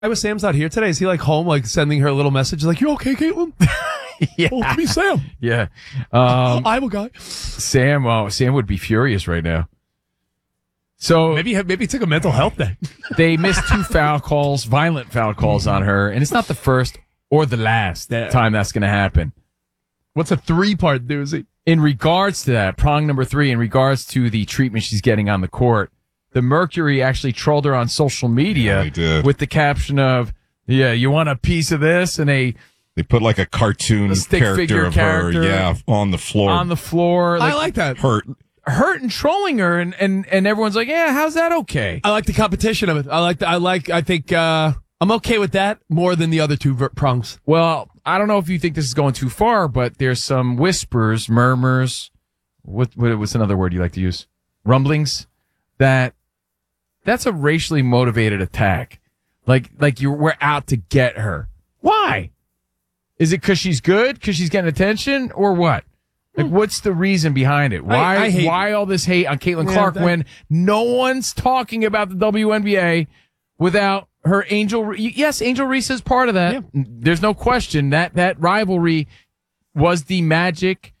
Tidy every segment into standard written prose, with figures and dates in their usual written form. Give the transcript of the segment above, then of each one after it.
I was Sam's not here today. Is he like home, like sending her a little message, like, "You okay, Caitlin?" Yeah. Oh, it's me, Sam. Yeah. I'm a guy. Sam would be furious right now. So Maybe he took a mental health day. they missed 2 violent foul calls on her, and it's not the first or the last time that's going to happen. What's a 3-part doozy? In regards to that, prong number 3, in regards to the treatment she's getting on the court, the Mercury actually trolled her on social media with the caption of, "Yeah, you want a piece of this?" And they put like a cartoon character of her, on the floor. On the floor. I like that. Hurt and trolling her, and everyone's like, "Yeah, how's that okay?" I like the competition of it. I think I'm okay with that more than the other 2 prongs. Well, I don't know if you think this is going too far, but there's some whispers, murmurs. What's another word you like to use? Rumblings. That's a racially motivated attack. Like we're out to get her. Why? Is it because she's good? Because she's getting attention? Or what? Like, what's the reason behind it? Why all this hate on Caitlin Clark when no one's talking about the WNBA without her Angel? Yes, Angel Reese is part of that. Yeah. There's no question that rivalry was the Magic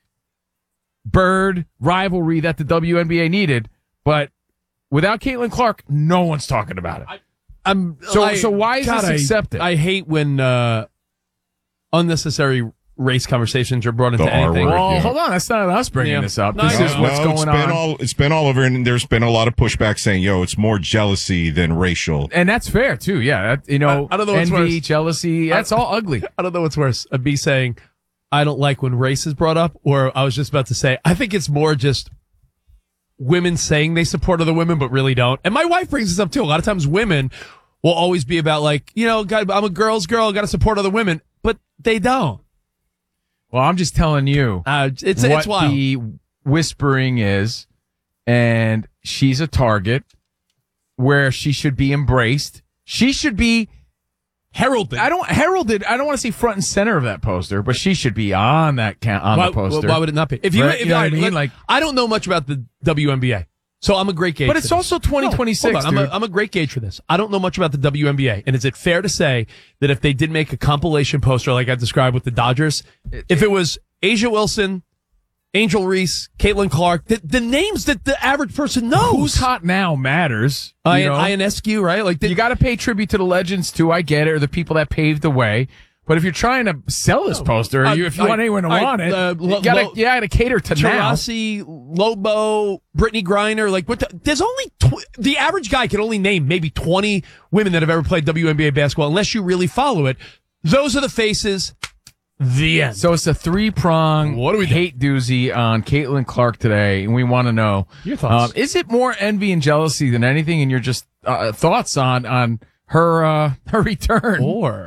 Bird rivalry that the WNBA needed. But without Caitlin Clark, no one's talking about it. So why is this accepted? I hate when unnecessary race conversations are brought into anything. Well, hold on. That's not us bringing this up. This is what's going on. It's been all over, and there's been a lot of pushback saying, it's more jealousy than racial. And that's fair, too. Yeah. I don't know what's envy, worse. jealousy, that's all ugly. I don't know what's worse. A B saying, "I don't like when race is brought up," or I was just about to say, I think it's more just women saying they support other women, but really don't. And my wife brings this up, too. A lot of times women will always be about, like, I'm a girl's girl, got to support other women, but they don't. Well, I'm just telling you it's wild. The whispering is, and she's a target where she should be embraced. She should be heralded. I don't want to say front and center of that poster, but she should be on the poster. Why would it not be? I don't know much about the WNBA. So I'm a great gauge. But it's also 2026. I'm a great gauge for this. I don't know much about the WNBA. And is it fair to say that if they did make a compilation poster like I described with the Dodgers, if it was Asia Wilson, Angel Reese, Caitlin Clark, the names that the average person knows. Who's hot now matters. Ionescu, right? Like you got to pay tribute to the legends too. I get it, or the people that paved the way. But if you're trying to sell this poster, if you want anyone to want it, you got to cater to Taurasi, Lobo, Brittany Griner. Like, there's only the average guy can only name maybe 20 women that have ever played WNBA basketball, unless you really follow it. Those are the faces. The end. So it's a 3-prong hate doozy on Caitlin Clark today, and we want to know your thoughts. Is it more envy and jealousy than anything? And your just thoughts on her return,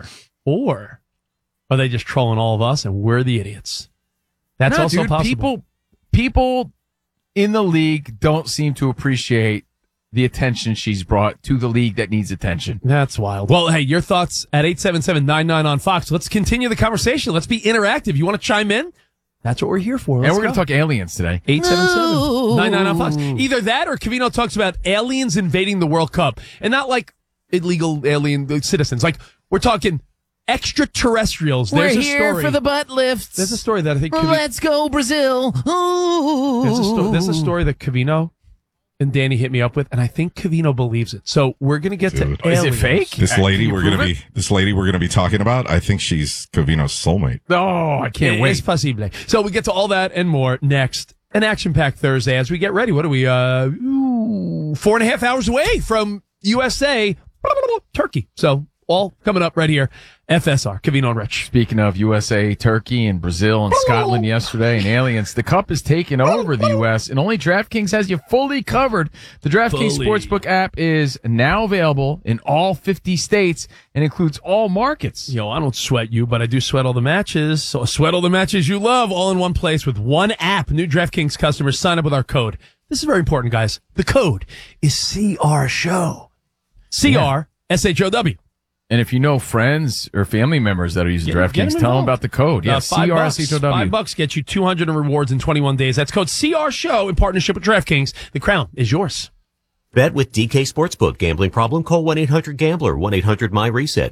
or are they just trolling all of us and we're the idiots? That's also possible. People in the league don't seem to appreciate the attention she's brought to the league that needs attention. That's wild. Well, hey, your thoughts at 877-99 on Fox. Let's continue the conversation. Let's be interactive. You want to chime in? That's what we're here for. And we're going to talk aliens today. 877-99 on Fox. Either that or Covino talks about aliens invading the World Cup. And not like illegal alien citizens. Like, we're talking extraterrestrials. We're here for the butt lifts. There's a story that I think let's go, Brazil. There's a story that Covino and Danny hit me up with, and I think Covino believes it. So we're going to get to aliens. Is it fake? This lady we're going to be talking about, I think she's Covino's soulmate. Oh, I can't wait. It's possible. So we get to all that and more next. An action-packed Thursday as we get ready. What are we, 4.5 hours away from USA, Turkey. So all coming up right here. FSR, Covino and Rich. Speaking of USA, Turkey, and Brazil, and Scotland yesterday, and aliens, the Cup is taking over the U.S., and only DraftKings has you fully covered. The DraftKings Sportsbook app is now available in all 50 states and includes all markets. I don't sweat you, but I do sweat all the matches. So sweat all the matches you love all in one place with one app. New DraftKings customers sign up with our code. This is very important, guys. The code is CRSHOW. CRSHOW. And if you know friends or family members that are using DraftKings, tell them about the code. Yeah, CRSHOW. $5 gets you 200 in rewards in 21 days. That's code CRSHOW in partnership with DraftKings. The crown is yours. Bet with DK Sportsbook. Gambling problem? Call 1-800-GAMBLER. 1-800-MY-RESET.